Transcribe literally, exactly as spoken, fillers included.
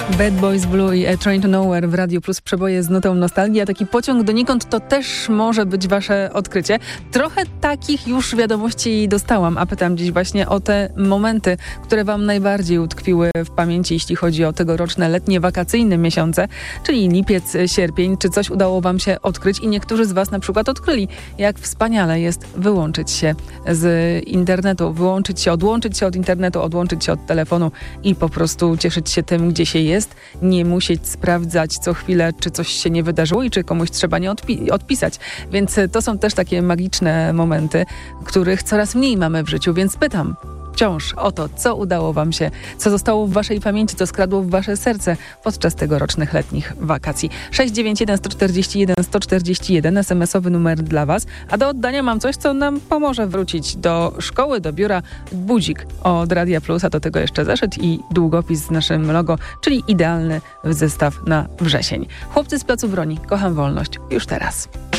Bad Boys Blue i A Train to Nowhere w Radiu Plus, przeboje z nutą nostalgii, a taki pociąg donikąd to też może być wasze odkrycie. Trochę takich już wiadomości dostałam, a pytam dziś właśnie o te momenty, które wam najbardziej utkwiły w pamięci, jeśli chodzi o tegoroczne letnie wakacyjne miesiące, czyli lipiec, sierpień. Czy coś udało wam się odkryć i niektórzy z was na przykład odkryli, jak wspaniale jest wyłączyć się z internetu, wyłączyć się, odłączyć się od internetu, odłączyć się od telefonu i po prostu cieszyć się tym, gdzie się jest. Jest, nie musieć sprawdzać co chwilę, czy coś się nie wydarzyło i czy komuś trzeba nie odpi- odpisać. Więc to są też takie magiczne momenty, których coraz mniej mamy w życiu, więc pytam wciąż o to, co udało wam się, co zostało w waszej pamięci, co skradło w wasze serce podczas tegorocznych letnich wakacji. sześć dziewięć jeden sto czterdzieści jeden sto czterdzieści jeden, es em esowy numer dla was, a do oddania mam coś, co nam pomoże wrócić do szkoły, do biura. Budzik od Radia Plus, a do tego jeszcze zeszyt i długopis z naszym logo, czyli idealny zestaw na wrzesień. Chłopcy z Placu Broni, kocham wolność, już teraz.